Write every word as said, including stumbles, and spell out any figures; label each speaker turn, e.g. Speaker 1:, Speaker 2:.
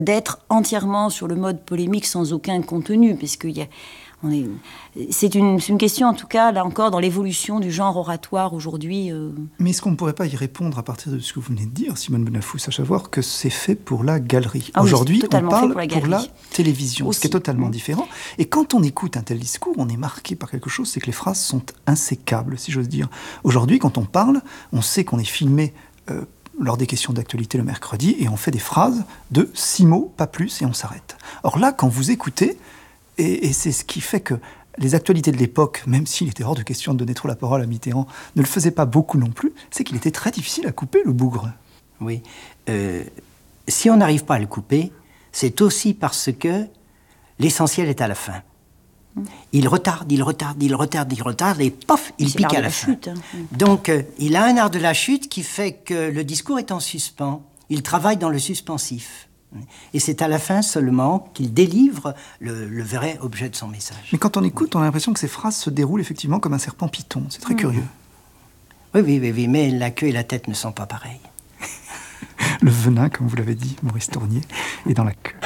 Speaker 1: d'être entièrement sur le mode polémique sans aucun contenu, parce qu'il y a... On est, c'est, une, c'est une question, en tout cas, là encore, dans l'évolution du genre oratoire aujourd'hui. Euh...
Speaker 2: Mais est-ce qu'on ne pourrait pas y répondre à partir de ce que vous venez de dire, Simone Benafous, à savoir que c'est fait pour la galerie.
Speaker 1: Ah
Speaker 2: aujourd'hui,
Speaker 1: oui,
Speaker 2: on parle
Speaker 1: pour la,
Speaker 2: pour la télévision, aussi. Ce qui est totalement mmh. différent. Et quand on écoute un tel discours, on est marqué par quelque chose, c'est que les phrases sont insécables, si j'ose dire. Aujourd'hui, quand on parle, on sait qu'on est filmé euh, lors des questions d'actualité le mercredi, et on fait des phrases de six mots, pas plus, et on s'arrête. Or là, quand vous écoutez... Et, et c'est ce qui fait que les actualités de l'époque, même s'il était hors de question de donner trop la parole à Mitterrand, ne le faisaient pas beaucoup non plus, c'est qu'il était très difficile à couper, le bougre.
Speaker 3: Oui. Euh, si on n'arrive pas à le couper, c'est aussi parce que l'essentiel est à la fin. Il retarde, il retarde, il retarde, il retarde, et pof, il
Speaker 1: c'est
Speaker 3: pique à la,
Speaker 1: la
Speaker 3: fin.
Speaker 1: Chute, hein.
Speaker 3: Donc, euh, il a un art de la chute qui fait que le discours est en suspens. Il travaille dans le suspensif. Et c'est à la fin seulement qu'il délivre le, le vrai objet de son message.
Speaker 2: Mais quand on écoute, oui. on a l'impression que ces phrases se déroulent effectivement comme un serpent python. C'est très mmh. curieux.
Speaker 3: Oui, oui, oui, oui, mais la queue et la tête ne sont pas pareilles.
Speaker 2: Le venin, comme vous l'avez dit, Maurice Tournier, est dans la queue.